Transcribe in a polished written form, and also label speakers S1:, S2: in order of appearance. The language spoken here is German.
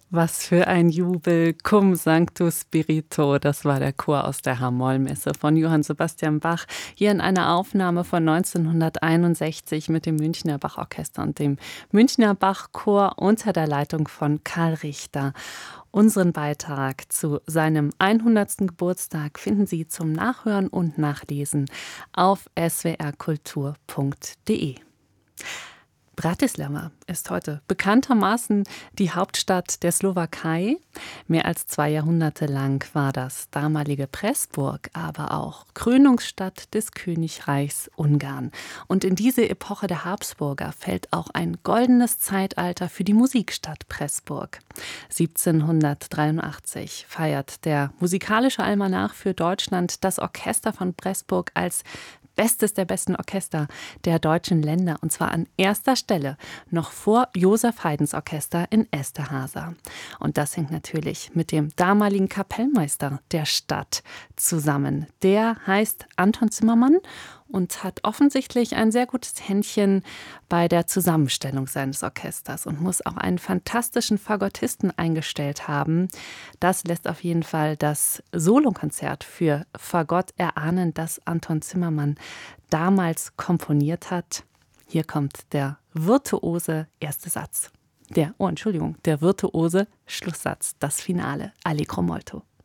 S1: Was für ein Jubel. Cum Sancto Spirito, das war der Chor aus der H-Moll-Messe von Johann Sebastian Bach, hier in einer Aufnahme von 1961 mit dem Münchner Bachorchester und dem Münchner Bachchor unter der Leitung von Karl Richter. Unseren Beitrag zu seinem 100. Geburtstag finden Sie zum Nachhören und Nachlesen auf swrkultur.de. Bratislava ist heute bekanntermaßen die Hauptstadt der Slowakei. Mehr als 2 Jahrhunderte lang war das damalige Pressburg, aber auch Krönungsstadt des Königreichs Ungarn. Und in diese Epoche der Habsburger fällt auch ein goldenes Zeitalter für die Musikstadt Pressburg. 1783 feiert der musikalische Almanach für Deutschland das Orchester von Pressburg als Bestes der besten Orchester der deutschen Länder, und zwar an erster Stelle, noch vor Josef Haydns Orchester in Esterházy. Und das hängt natürlich mit dem damaligen Kapellmeister der Stadt zusammen. Der heißt Anton Zimmermann und hat offensichtlich ein sehr gutes Händchen bei der Zusammenstellung seines Orchesters und muss auch einen fantastischen Fagottisten eingestellt haben. Das lässt auf jeden Fall das Solokonzert für Fagott erahnen, das Anton Zimmermann damals komponiert hat. Hier kommt der virtuose erste Satz. Der virtuose Schlusssatz, das Finale, Allegro molto.